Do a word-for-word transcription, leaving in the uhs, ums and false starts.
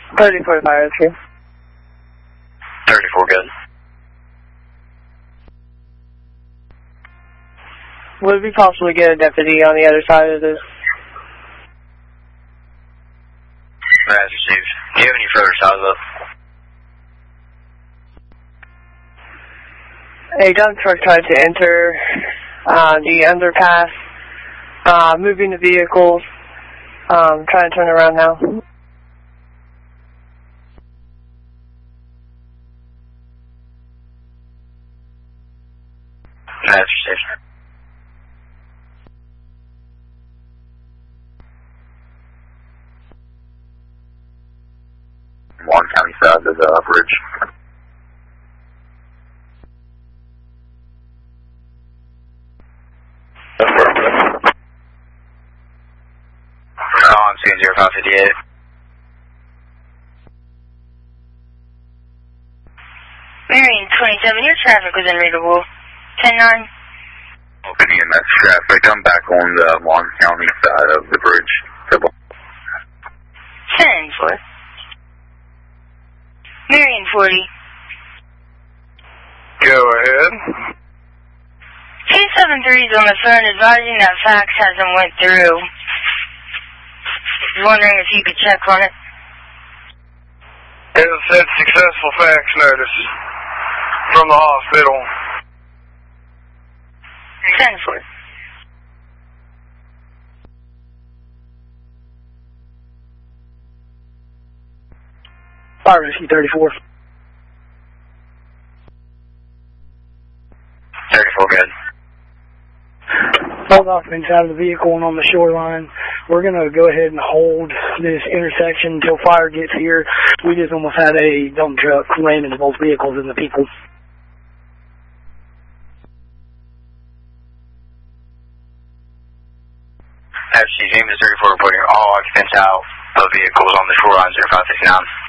thirty-four fire rescue. thirty-four, good. Would it be possible to get a deputy on the other side of this? That's received. Do you have any further size up? A dump truck tried to enter uh, the underpass, uh, moving the vehicles, um, trying to turn around now. That's received. One county side of the bridge. On scene zero five fifty-eight. Marion twenty-seven, your traffic was unreadable. ten nine. Open E M S traffic. I'm back on the Long County side of the bridge. Double. ten four. Marion forty. Go ahead. two seven three is on the phone advising that fax hasn't went through. I was wondering if you could check on it. It said successful fax notice from the hospital. ten four. Fire rescue thirty-four. thirty-four, good. Both occupants out of the vehicle and on the shoreline. We're going to go ahead and hold this intersection until fire gets here. We just almost had a dump truck ram into both vehicles and the people. F C James thirty-four reporting all occupants out of vehicles on the shoreline zero five fifty-nine.